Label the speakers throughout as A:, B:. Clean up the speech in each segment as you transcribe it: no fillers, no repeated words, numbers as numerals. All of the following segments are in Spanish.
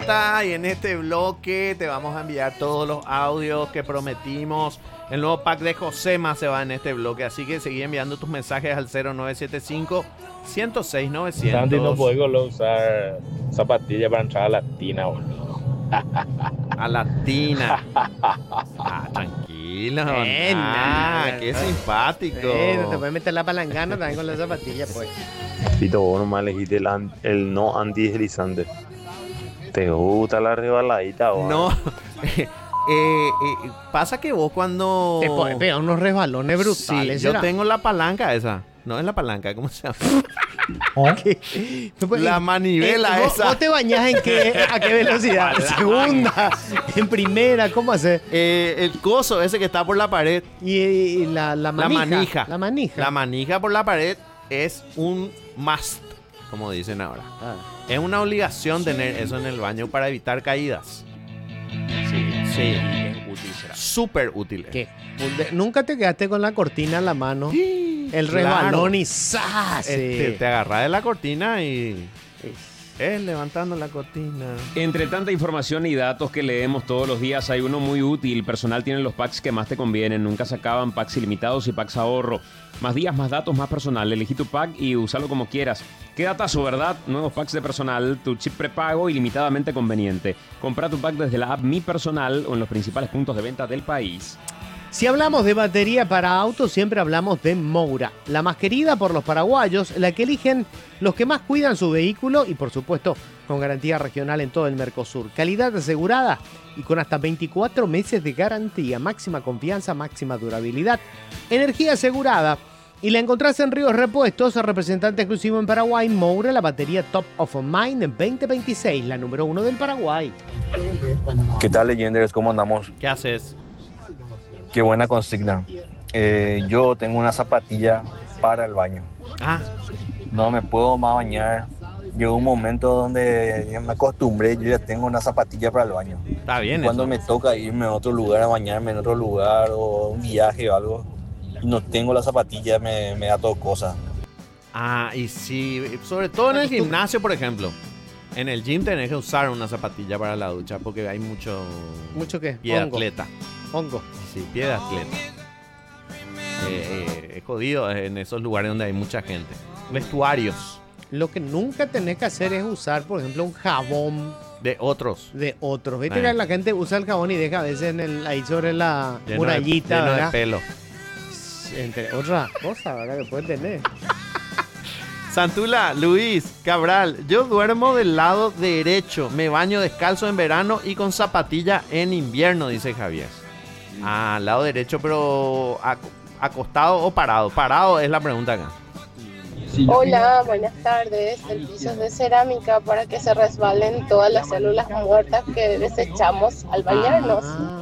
A: vuelta y en este bloque te vamos a enviar todos los audios que prometimos. El nuevo pack de Josema se va en este bloque, así que seguí enviando tus mensajes al 0975-106-900.
B: Santi, no puedo usar zapatillas para entrar a la tina, boludo.
A: A la tina. Tranquilo. Qué simpático.
C: No te puedes meter la palangana también con las zapatillas, pues.
B: Pito, vos nomás elegiste el no antideslizante. ¿Te gusta la rebaladita o
A: no? Pasa que vos cuando...
C: Te puedes pegar unos resbalones brutales.
A: Sí, yo tengo la palanca esa. No es la palanca, ¿cómo se llama?
C: ¿Qué?
A: La manivela esa.
C: ¿Vos te bañás a qué velocidad? ¿Segunda? ¿En primera? ¿Cómo haces?
A: El coso ese que está por la pared.
C: ¿Y la manija?
A: La manija. La manija por la pared es un must, como dicen ahora. Es una obligación tener eso en el baño para evitar caídas. Sí.
D: Es útil, será.
A: Súper útil.
C: ¿Qué? ¿Nunca te quedaste con la cortina en la mano?
A: Sí,
C: el resbalón y ¡zas!
A: Te agarras de la cortina y... levantando la cortina.
D: Entre tanta información y datos que leemos todos los días, hay uno muy útil. Personal tiene los packs que más te convienen. Nunca se acaban. Packs ilimitados y packs ahorro. Más días, más datos, más personal. Elegí tu pack y úsalo como quieras. Qué datazo, ¿verdad? Nuevos packs de personal. Tu chip prepago ilimitadamente conveniente. Compra tu pack desde la app Mi Personal o en los principales puntos de venta del país.
C: Si hablamos de batería para autos, siempre hablamos de Moura, la más querida por los paraguayos, la que eligen los que más cuidan su vehículo y, por supuesto, con garantía regional en todo el Mercosur. Calidad asegurada y con hasta 24 meses de garantía, máxima confianza, máxima durabilidad, energía asegurada. Y la encontrás en Ríos Repuestos, representante exclusivo en Paraguay, Moura, la batería Top of Mind en 2026, la número 1 del Paraguay.
E: ¿Qué tal, Legenders? ¿Cómo andamos?
A: ¿Qué haces?
E: Qué buena consigna. Yo tengo una zapatilla para el baño. No me puedo más bañar. Llegó un momento donde ya me acostumbré, yo ya tengo una zapatilla para el baño.
A: Está bien.
E: Cuando me toca irme a otro lugar a bañarme en otro lugar o un viaje o algo, y no tengo la zapatilla, me da todo cosa.
A: Y sí, sobre todo en el gimnasio, por ejemplo. En el gym tenés que usar una zapatilla para la ducha porque hay mucho...
C: ¿Mucho qué?
A: Pie de atleta.
C: Hongo.
A: Sí, pie de atleta. Es jodido en esos lugares donde hay mucha gente. Vestuarios.
C: Lo que nunca tenés que hacer es usar, por ejemplo, un jabón
A: de otros.
C: Viste que la gente usa el jabón y deja a veces ahí sobre la murallita,
A: lleno
C: ¿verdad?
A: de pelo.
C: Entre otras cosas, ¿verdad? Que pueden tener.
A: Santula, Luis, Cabral, yo duermo del lado derecho, me baño descalzo en verano y con zapatilla en invierno, dice Javier. Lado derecho, pero acostado o parado. Parado es la pregunta acá.
F: Hola, buenas tardes. El piso es de cerámica para que se resbalen todas las células muertas que desechamos al bañarnos.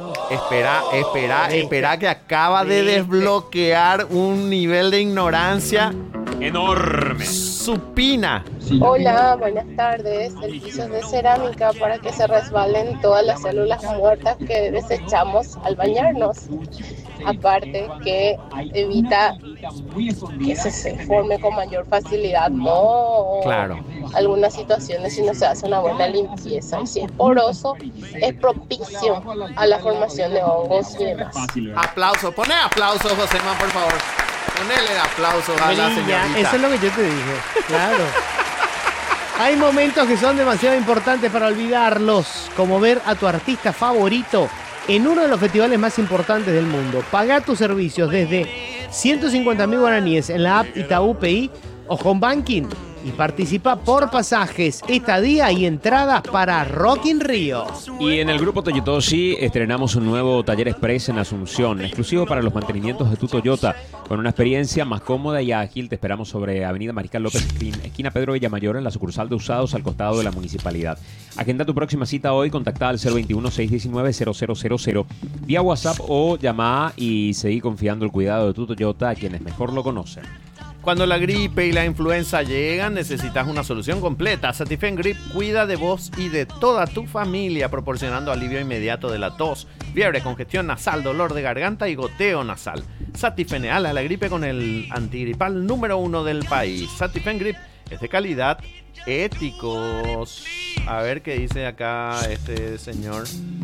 A: Espera que acaba de desbloquear un nivel de ignorancia
D: enorme.
A: Supina.
F: Hola, buenas tardes. El piso es de cerámica para que se resbalen todas las células muertas que desechamos al bañarnos. Aparte que evita que se forme con mayor facilidad, ¿no?
A: Claro.
F: Algunas situaciones si no se hace una buena limpieza. Y si es poroso, es propicio a la formación de hongos y demás.
A: Aplauso. Poné aplausos, Josema, por favor. Ponele aplausos a la señorita.
C: Eso es lo que yo te dije. Claro. Hay momentos que son demasiado importantes para olvidarlos, como ver a tu artista favorito en uno de los festivales más importantes del mundo. Pagá tus servicios desde 150.000 guaraníes en la app Itaú PI o Home Banking y participa por pasajes, estadía y entradas para Rock in Rio.
D: Y en el grupo Toyotoshi estrenamos un nuevo taller express en Asunción, exclusivo para los mantenimientos de tu Toyota, con una experiencia más cómoda y ágil. Te esperamos sobre Avenida Mariscal López, esquina Pedro Villamayor, en la sucursal de Usados al costado de la municipalidad. Agenda tu próxima cita hoy, contacta al 021-619-0000 vía WhatsApp o llama y seguí confiando el cuidado de tu Toyota a quienes mejor lo conocen.
A: Cuando la gripe y la influenza llegan, necesitas una solución completa. Satifen Grip cuida de vos y de toda tu familia, proporcionando alivio inmediato de la tos, fiebre, congestión nasal, dolor de garganta y goteo nasal. Satifeneal a la gripe con el antigripal número 1 del país. Satifen Grip Es de calidad, éticos. A ver qué dice acá este señor.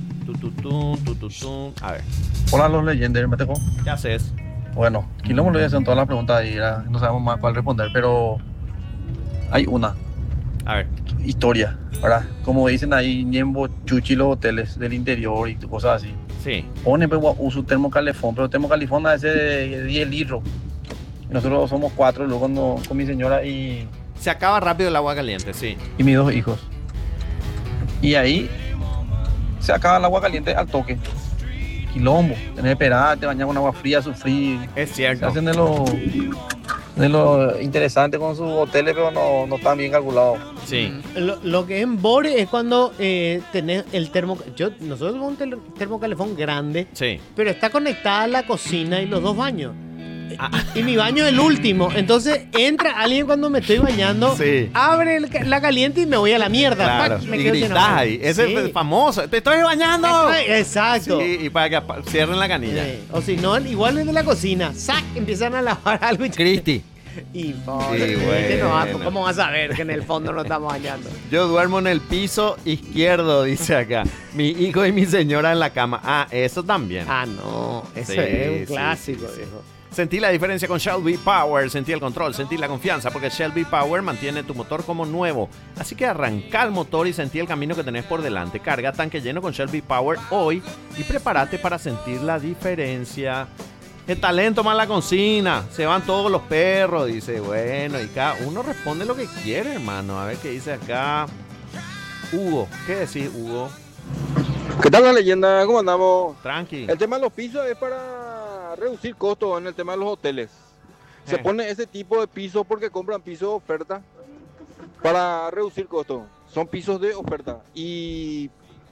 A: A ver.
G: Hola, los Legenders, ¿me tengo?
A: ¿Qué haces?
G: Bueno, Quilombo le hacen todas las preguntas y ya no sabemos más cuál responder, pero hay una
A: A ver.
G: historia, ¿verdad? Como dicen ahí, Ñembo, Chuchi, los hoteles del interior y cosas así.
A: Sí.
G: Ponen pues uso termocalefón, pero termocalefón a ese de 10 litros. Y nosotros somos 4, luego con mi señora y
A: Se acaba rápido el agua caliente, sí.
G: mis 2 hijos. Y ahí se acaba el agua caliente al toque. Quilombo, tenés que esperar, te bañas con agua fría, sufrir.
A: Es
G: Se
A: cierto.
G: hacen de lo interesante con sus hoteles, pero no están bien calculados.
A: Sí.
C: Lo que es en Bore es cuando tenés el nosotros tenemos un termocalefón grande,
A: Sí.
C: pero está conectada a la cocina y los 2 baños. Y mi baño es el último. Entonces entra alguien cuando me estoy bañando,
A: Sí.
C: abre la caliente y me voy a la mierda.
A: Claro.
C: ¡Pac! Me
A: Y
C: quedo sin
A: gritás
C: agua.
A: ahí. Ese
C: Sí.
A: es famoso. ¡Te estoy bañando!
C: Exacto.
A: Sí, y para que cierren la canilla.
C: Sí. O si no, igual es de la cocina. ¡Sac! Empiezan a lavar algo y
A: Cristi.
C: Y pobre,
A: Sí,
C: ¿qué no va-
A: bueno.
C: ¿cómo vas a ver que en el fondo no estamos bañando?
A: Yo duermo en el piso izquierdo, dice acá. Mi hijo y mi señora en la cama. Ah, eso también.
C: Ah, no. Eso
A: Sí,
C: es un
A: sí,
C: clásico,
A: sí, sí.
C: viejo.
A: Sentí la diferencia con Shelby Power, sentí el control, sentí la confianza, porque Shelby Power mantiene tu motor como nuevo. Así que arranca el motor y sentí el camino que tenés por delante. Carga tanque lleno con Shelby Power hoy y prepárate para sentir la diferencia. El talento más la consigna, se van todos los perros, dice. Bueno, y cada uno responde lo que quiere, hermano. A ver qué dice acá. Hugo, ¿qué decís, Hugo?
H: ¿Qué tal la leyenda? ¿Cómo andamos?
A: Tranqui.
H: El tema de los pisos es para reducir costos en el tema de los hoteles. Se pone ese tipo de pisos porque compran pisos de oferta para reducir costos. Son pisos de oferta y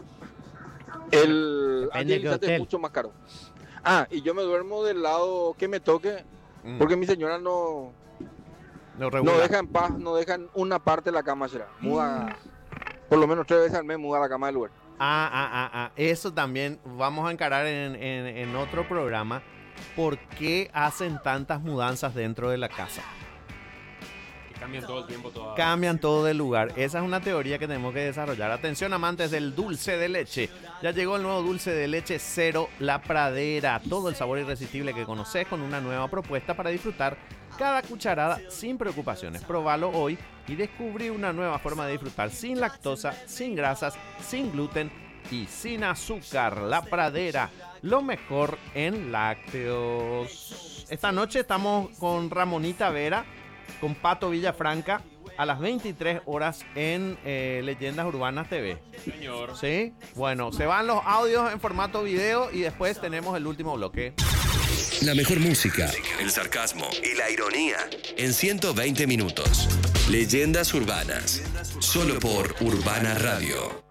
H: el
C: Depende de qué
H: antideslizante
C: hotel.
H: es mucho más caro. Ah, y yo me duermo del lado que me toque porque mi señora no deja en paz, no deja en una parte de la cama, será. Muda, por lo menos 3 veces al mes muda la cama del lugar.
A: Eso también vamos a encarar en otro programa. ¿Por qué hacen tantas mudanzas dentro de la casa?
D: Que cambian todo el tiempo.
A: Cambian todo de lugar. Esa es una teoría que tenemos que desarrollar. Atención, amantes del dulce de leche. Ya llegó el nuevo dulce de leche Cero La Pradera. Todo el sabor irresistible que conoces con una nueva propuesta para disfrutar cada cucharada sin preocupaciones. Probalo hoy y descubrí una nueva forma de disfrutar sin lactosa, sin grasas, sin gluten y sin azúcar. La Pradera, lo mejor en lácteos. Esta noche estamos con Ramonita Vera, con Pato Villafranca, a las 23 horas en Leyendas Urbanas TV.
D: Señor.
A: ¿Sí? Bueno, se van los audios en formato video y después tenemos el último bloque.
I: La mejor música, el sarcasmo y la ironía en 120 minutos. Leyendas Urbanas, solo por Urbana Radio.